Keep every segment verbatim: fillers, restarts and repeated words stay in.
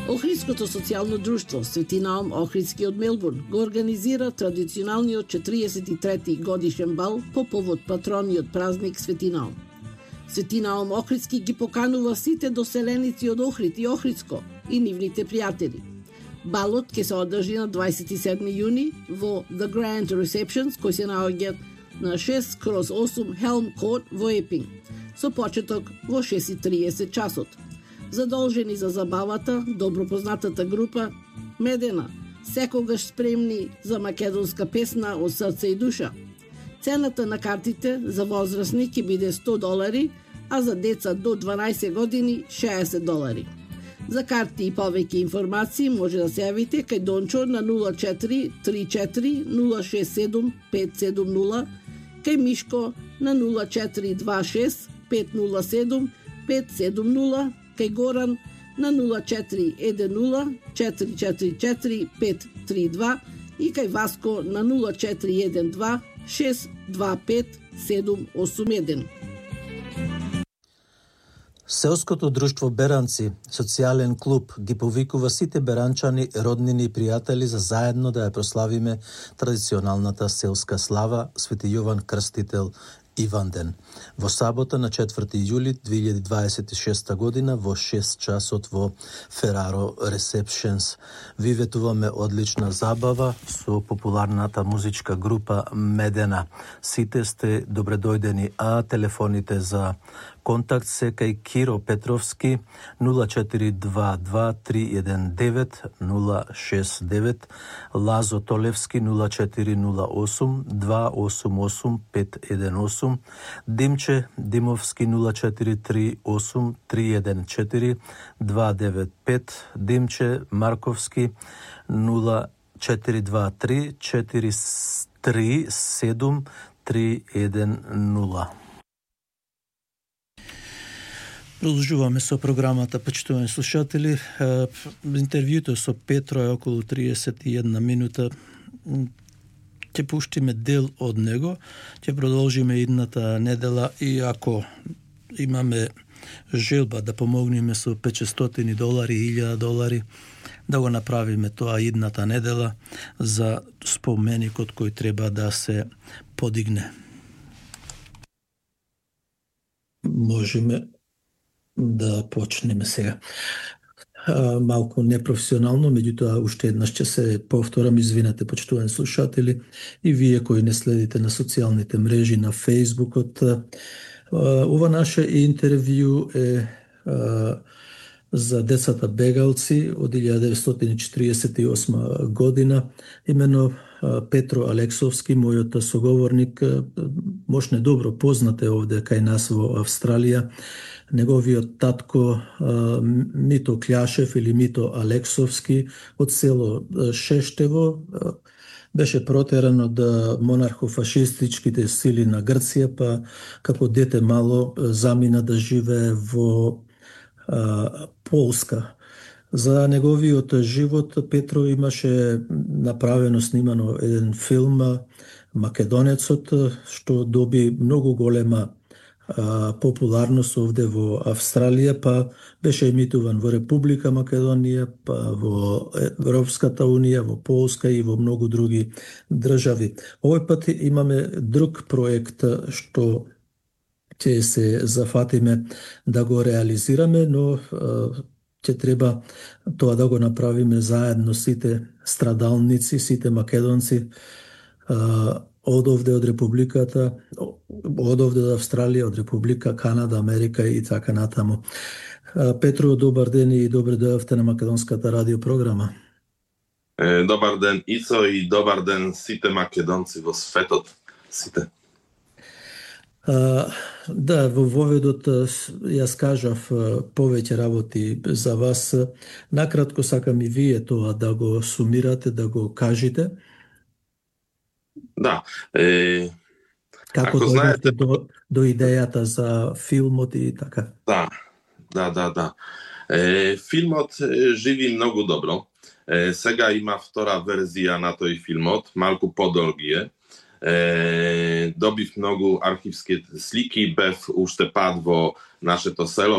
Охридското социјално друштво Свети Наум Охридски од Мелбурн го организира традиционалниот четириесет и трети годишен бал по повод патрониот празник Свети Наум. Свети Наум Охридски ги поканува сите доселеници од Охрид и Охридско и нивните пријатели. Балот ќе се одржи на дваесет и седми јуни во The Grand Receptions, кој се наоѓа на шест кроз осум Helm Court во Епинг, со почеток во шест и триесет часот. Задолжени за забавата, добро познатата група Медена, секогаш спремни за македонска песна од срце и душа. Цената на картите за возрастни ќе биде сто долари, а за деца до дванаесет години шеесет долари. За карти и повеќе информации може да се јавите кај Дончо на нула четири три четири нула шест седум пет седум нула, кај Мишко на нула четири два шест пет нула седум пет седум нула, кај Горан на нула четири еден нула четири четири четири пет три два и кај Васко на нула четири еден два шест два пет седум осум еден. Селското друштво Беранци, социјален клуб, ги повикува сите беранчани, роднини и пријатели за заедно да ја прославиме традиционалната селска слава Свети Јован Крстител Иванден. Во сабота на четврти јули две илјади дваесет и шеста година во шест часот во Ferraro Receptions. Ви ветуваме одлична забава со популарната музичка група Медена. Сите сте добредојдени, а телефоните за контакт се кај Киро Петровски нула четири два два три еден девет нула шест девет, Лазо Толевски нула четири нула осум два осум осум пет еден осум, Димче Димовски нула четири три осум три еден четири два девет пет, Димче Марковски нула четири два три четири три седум три еден нула. Продолжуваме со програмата, почитувани слушатели. Интервјуто со Петро е околу триесет и една минута. Ќе пуштиме дел од него, ќе продолжиме идната недела и ако имаме желба да помогнеме со петстотини долари, илјада долари, да го направиме тоа идната недела за споменикот кој треба да се подигне. Можеме да почнеме сега. А, малку непрофесионално, меѓутоа уште еднаш ќе се повторам, извинете почитувани слушатели и вие кои не следите на социјалните мрежи, на Фејсбукот. Ова наше интервју е а, за децата бегалци од илјада деветстотини четириесет и осма година. Имено Петро Алексовски, мојот соговорник, можне добро познате овде кај нас во Австралија. Неговиот татко Мито Кљашев или Мито Алексовски од село Шештево беше протеран од монархофашистичките сили на Грција, па како дете мало замина да живее во а, Полска. За неговиот живот Петро имаше направено, снимано еден филм Македонецот, што доби многу голема а, популарност овде во Австралија, па беше емитуван во Република Македонија, па во Европската Унија, во Полска и во многу други држави. Овој пат имаме друг проект што ќе се зафатиме да го реализираме, но ќе треба тоа да го направиме заедно сите страдалници, сите македонци од овде од Републиката, од овде од Австралија, од Република Канада, Америка и така натаму. Петро, добар ден и добре дојавте на Македонската радиопрограма. Добар ден, Ицо, и добар ден сите македонци во светот, сите. Uh, да, во воведот јас кажав повеќе работи за вас. Накратко сакам и вие тоа да го сумирате, да го кажете. Да. Е... Како дојдете знаете... до, до идејата за филмот и така? Да, да, да, да. Е, филмот живи многу добро. Е, сега има втора верзија на тој филмот, малку подолги е. E, dobiv mnogu arhivske sliki, bev ušte pad vo naše to selo,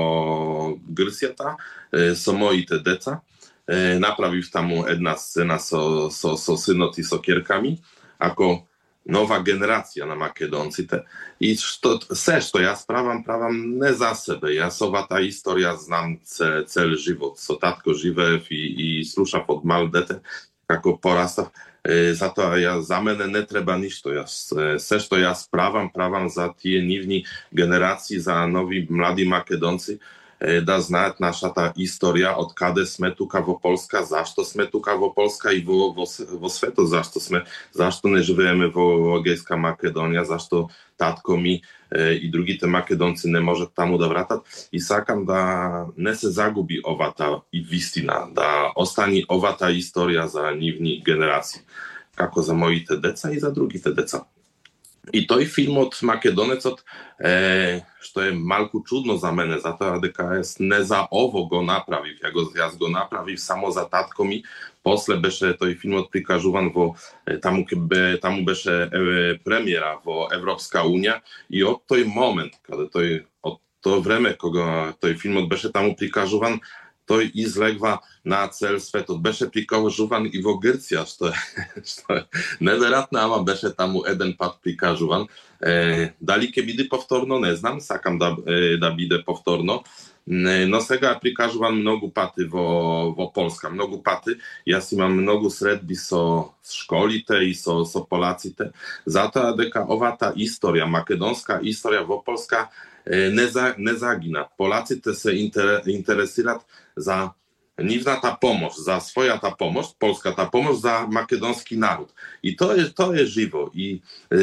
vo Grsjata, e, so moji te deca. E, napraviv tamo jedna scena so, so, so synot i sokierkami, ako nowa generacja na Makedonci. Te. I što, sve što ja spravam, pravam ne za sebe. Ja sova ta historija znam ce, cel život. So tatko živev i, i slušav od mal dete, kako porastav. E, zato ja, za mene ne treba ništo. Ja, sve što ja spravam, pravam za tije nivni generaciji, za novi mladi Makedonci, e, da znat naša ta istorija, od kade sme tuka vo Polska, zašto sme tuka vo Polska i vo, vo, vo svetu, zašto sme, zašto ne živeme vo Egejska Makedonija, zašto tatko mi e, i drugi te Makedonci ne može tamo da vratat. I sakam da ne se zagubi ova ta istina, da ostani ova ta istorija za nivni generaciji, kako za moji te deca i za drugi te deca. I to je film od Makedonecot, e, što je malku čudno za mene, zato da KS ne za ovo go napraviv, ja, go, ja go napraviv samo za tatko mi, posle beše to je film od prikažuvan vo, e, tamu, be, tamu beše e, premijera vo Evropska unija i od toj moment, kada to je, od to vreme koga to je film od beše tamu prikažuvan, to izlegva na cel svet. Od beše prikažuvan i vo Grcija, što je, što je neverovatno, ama beše tamu jeden pad prikažuvan. E, dali ke bide povtorno, ne znam, sakam da, e, da bide povtorno. E, no sega prikažuvan mnogu paty vo, vo Polska, mnogu paty. Ja si mam mnogu sredbi so školite i so, so Polacite. Zato deka ova ta istorija, makedonska istorija vo Polska, ne, za, ne zagina. Polacy te se inter, interesirat za nivna ta pomoć, za swoja ta pomoć, polska ta pomoć, za makedonski naród. I to je, to je živo. I e,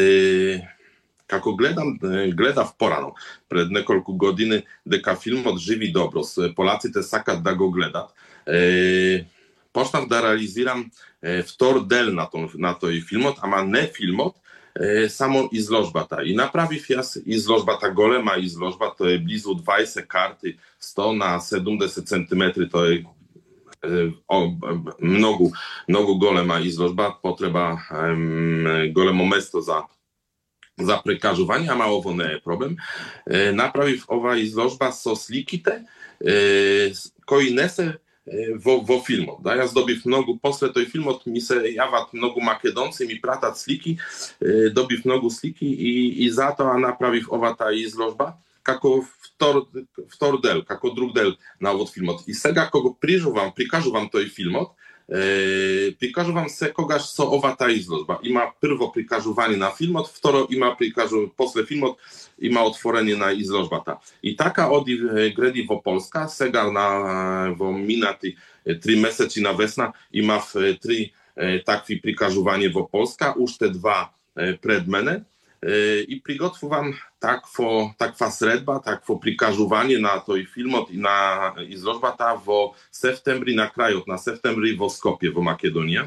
kako gledam, gledav porano, pred nekoliko godine, deka film od Živi dobro, Polacy te sakat da go gledat, e, poštav da realiziram e, vtor del na, to, na toj filmot, ama ne filmot, E, samo izložba ta. I napraviv ja izložba ta, golema izložba, to je blizu dvadeset karty, sto na sedemdeset centimetri, to je e, o, mnogu, mnogu golema izložba, potreba e, golemo mesto za, za prikažovanje, ama ovo ne je problem. E, napraviv ova izložba so slikite, e, koji nese vo, vo filmu. Da, ja zdobiv mnogu, posle toj filmot mi se javat mnogu Makedonci, mi pratat sliki, e, dobiv mnogu sliki i, i zato napraviv ova ta izložba kako vtor, vtor del, kako drug del na ovot filmot. I sega kogo prižu vam, prikažu vam toj filmot, e, prikažu vam se kogaž so ova ta izložba. Ima prvo prikažovanje na filmot, vtoro ima prikažu, posle filmot ima otvorenie na izložbata. I taka odi gredi vo Polska, sega na vo minati tri meseci na vesna, ima v tri e, takvi prikažovanje vo Polska, už te dva e, pred mene. E, I prigotwuwam takwo, takwa sredba, takwo prikażowanie na toj filmot i na izložbata vo septembri na krajot, na septembri vo Skopje, vo Makedonija.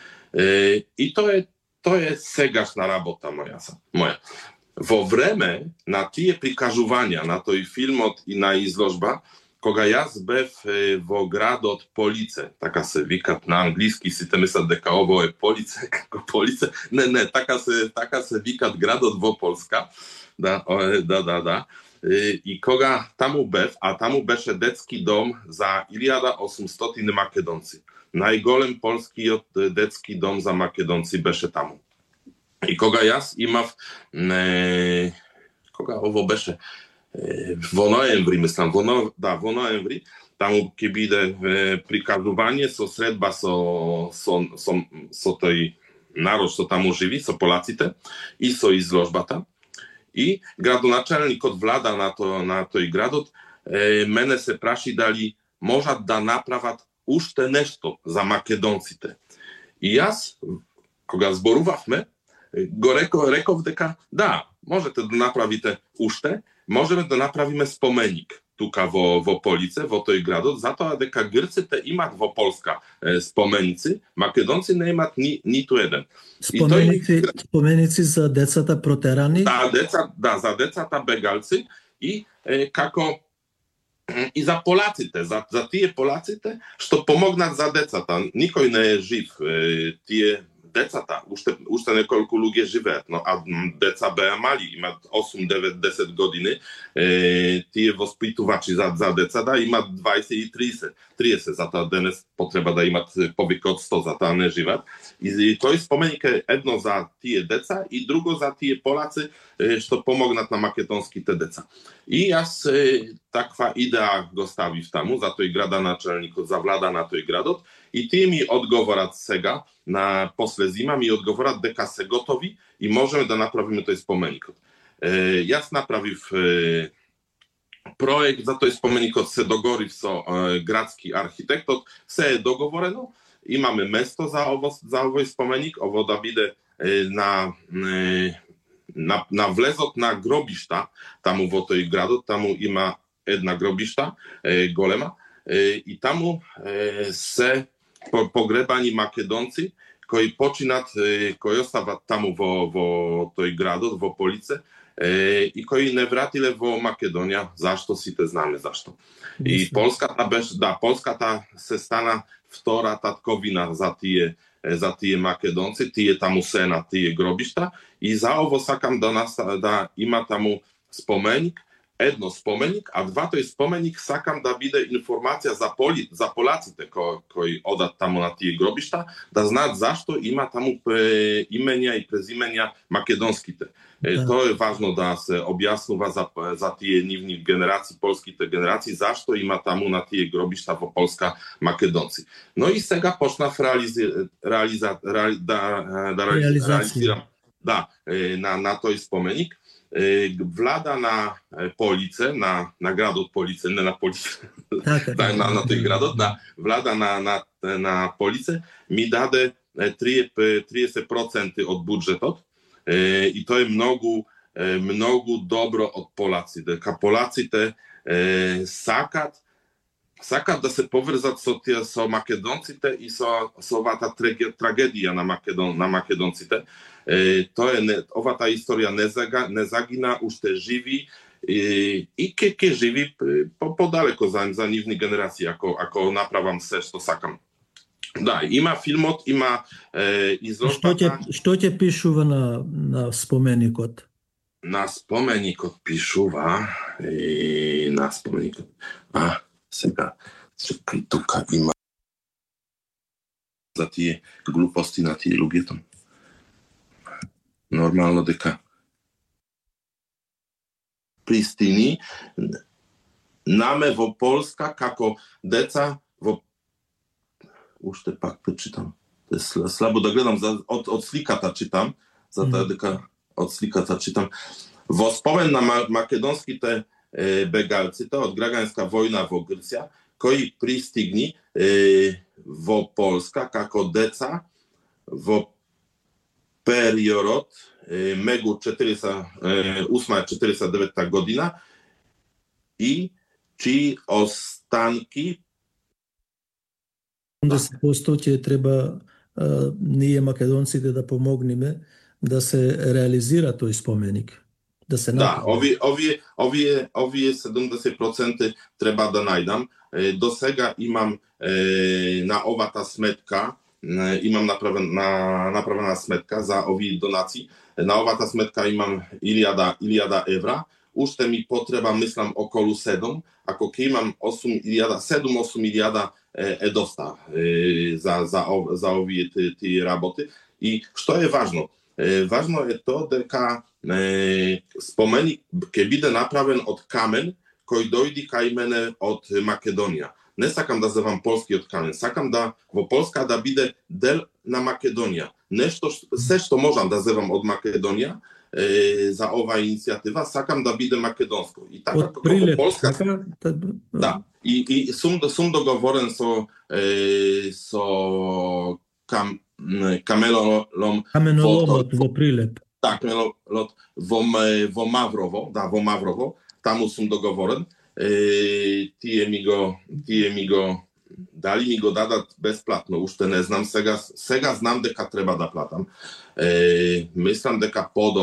E, I to je, to je segašna rabota moja. moja. Vo vreme na tije prikažovanja, na toj filmot i na izložba, koga ja zbev vo grad od Police, taka se vikat na angliski, si te myslat deka ovo je Police, kako Police, ne, ne, taka se, taka se vikat grad od vo Polska, da, da, da, da, i koga tamu bev, a tamu beše decki dom za iljada osamsto Makedonci. Najgolem polski decki dom za Makedonci beše tamu. I koga jas imav, ne, koga ovo beše, vo noembri, mislim, vo no, da, vo noembri, tamo keď ide e, prikazovanie, so sredba so, so, so, so toj národ, so tamo živí, so Polacite, i so izložbata. I gradonačelnik od vláda na, to, na toj gradot, e, mene se praši dali, možat da napravat ušte nešto za Makedoncite. I jas, koga zboruvavme, go reko, rekov deka, da, možete da napravite ušte, możemy da napravime spomenik tuka vo, vo Police, vo toj gradot, zato deka Grcy te imat vo Polska e, spomenici, Makedonci ne imat ni, ni tu jeden. Spomenici, je, spomenici za decata proterani? Da, deca, da, za decata begalci i e, kako i za Polacite, za, za tije Polacite, što pomognat za decata. Nikoj ne je živ, e, tije decata, ušte nekoľko ľudia živé, no a deca be mali, ima osam devet deset godiny, e, tije vospituvači za, za deca da ima dvadeset i trideset, trideset, zato danes potreba da ima povik od sto, zato ne živat. I, I to je spomenike jedno za tije deca i drugo za tije Polacy, e, što pomognat na makedonski te deca. I jas e, takva idea go stavi v tamu, zato i grada načelniku zavlada na to i gradot, i ti mi odgovorat sega, na posle zima mi odgovorat deka se gotovi i možemo da napravimo to spomenikot. E, jas napraviv e, projekt, za to spomenikot se dogoriv so e, gradski arhitektot, se je dogovoreno, imame mesto za ovo, za ovo spomenik, ovo da bide e, na, e, na, na vlezot na grobišta, tamu vo toj gradu, tamu ima jedna grobišta e, golema e, i tamu e, se po, pogrebani Makedonci koji počinat, e, koji ostava tamu vo, vo toj gradu, vo Police e, i koji ne vratile vo Makedonija, zašto si te zname zašto. I Polska ta, beš, da, Polska ta se stana vtora tatkovina za tije za tije Makedonci, tije tamu sena, tije grobišta i za ovo sakam da, nas, da ima tamu spomenik, jedno spomenik, a dva to je spomenik sakam da bide informacija za, Poli, za Polacite ko, koji odat tamo na tije grobišta, da znat zašto ima tamo pre, imenja i prezimenja makedonskite. E, to je važno da se objasnuva za, za tije nivnih generaciji, polskite generaciji, zašto ima tamo na tije grobišta vo Polska Makedonci. No i sega počnav realizi, realiza, reali, da, da realiziram da, na, na toj spomenik. Vlada na Police, na, na gradot Police, ne na Police, tak, na, na tej gradot, na, vlada na, na, na Police mi dade trideset procent od budżetot e, i to je mnogo, e, mnogo dobro od Polacy. Deka Polacy te e, sakat, sakat da se povezat so, tie, so Makedoncite i so, so ta tragedija na, Makedon, na Makedoncite. E, to je, ne, ova ta historija ne, zaga, ne zagina, už te živi i, i ke, ke živi po, podaleko za, za nivni generaciji, ako, ako napravam se što sakam. Da, ima filmot, ima e, izložba. Što će pišuva na, na spomenikot? Na spomenikot pišuva i na spomenikot. A, sega, čekaj, tuka ima za tije gluposti na tije lubjetom. Normalno deka pristini name vo Polska kako deca vo ušte pak prečitam. To je slabo da gledam, za, od, od slikata čitam, zato mm. deka od slikata čitam. Vo spomen na ma, makedonski te e, begalci, to od graganska wojna vo Grcja, koji pristigni e, vo Polska kako deca vo period e, megu četrdeset osma četrdeset deveta godina i čiji ostanki osamdeset posto će treba uh, nije Makedonci da pomognime da se realizira to spomenik. Da, se da ovi, ovi, ovi, ovi sedemdeset procent treba da najdam. E, do sega imam e, na ova ta smetka imam napravena, napravena smetka za ovi donacji. Na ova ta smetka imam iliada, iliada evra. Ušte mi potreba, mislim, okolo sedam. Ako imam osam iliada, sedam osam iliada e, dosta e, za, za, za ovi ti, ti raboty. I što je važno? E, važno je to, deka e, spomenik, ke bide napraven od kamen, koji dojdi ka imene od Makedonija. Ne sakam da zavam polski od kamen, sakam da vo Polska da bide del na Makedonija. Nešto, sve što možam da zavam od Makedonija e, za ova inicijativa, sakam da bide makedonsko. I tako kako Polska... Taka, ta... Da, i, i sum, sum dogovoren so, e, so kam, kamelolom... Kamenolom vo prilep. Tak, kamelolom vo, vo Mavrovo, da, vo Mavrovo, tamo sum dogovoren. E, tije mi go, tije mi go, dali mi go dadat besplatno, ušte ne znam, sega, sega znam deka treba da platam. E, mislim deka podobro,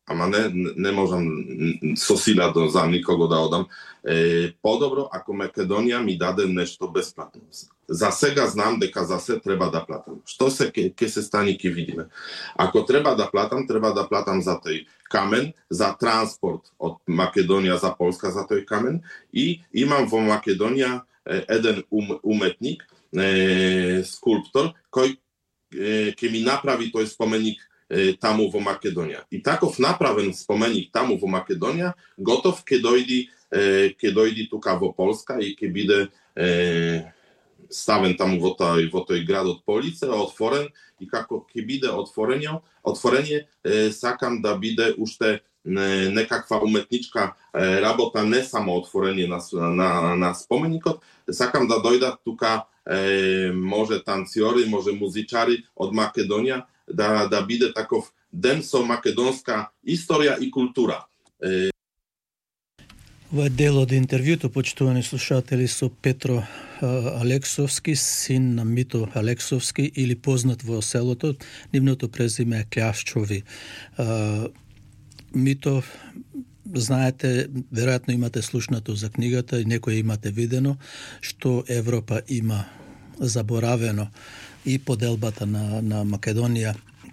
ама не, не можам со сила до, за никого да одам, е, подобро ако Македонија ми даде нешто бесплатно. За сега знам дека за се треба да платам. Што се ке, ке се стани, ке видиме. Ако треба да платам, треба да платам за тој камен, за транспорт од Македонија за Полска за тој камен и имам во Македонија е, еден ум, уметник, е, скулптор, кој е, ке ми направи тој споменик таму во Македонија. И таков направен споменик таму во Македонија, готов ке дојди, е, ке дојди тука во Полска и ке биде е, ставен таму во тој, во тој град од Полице, отворен и како ке биде отворење, отворење е, сакам да биде уште не, некаква уметничка е, работа, не само отворење на, на, на споменикот, сакам да дојдат тука е, може танцори, може музичари од Македонија, да, да биде таков ден со македонска историја и култура. Е... Ова е дел од интервјуто, почитувани слушатели, со Петро а, Алексовски, син на Мито Алексовски, или познат во селото. Нивното презиме е Кљашчови. А, Мито, знаете, веројатно имате слушнато за книгата и некој имате видено, што Европа има заборавено и поделбата на, на Македонија.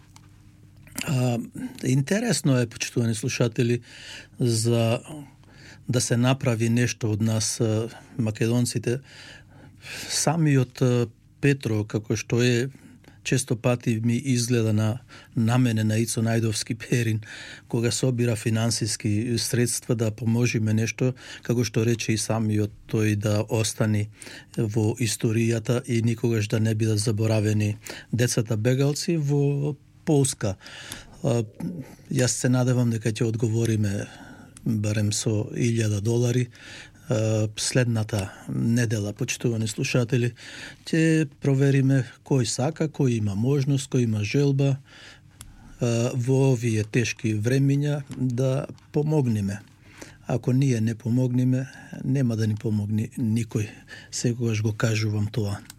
А, интересно е, почитувани слушатели, за да се направи нешто од нас, македонците. Самиот Петро, како што е, често пати ми изгледа на, на мене, на Ицо Најдовски Перин, кога собира финансиски средства да поможиме нешто, како што рече и самиот тој, да остани во историјата и никогаш да не бидат заборавени децата бегалци во Полска. Јас се надевам дека ќе одговориме барем со илјада долари. Следната недела, почитувани слушатели, ќе провериме кој сака, кој има можност, кој има желба во овие тешки времиња да помогнеме. Ако ние не помогнеме, нема да ни помогне никој. Секогаш го кажувам тоа.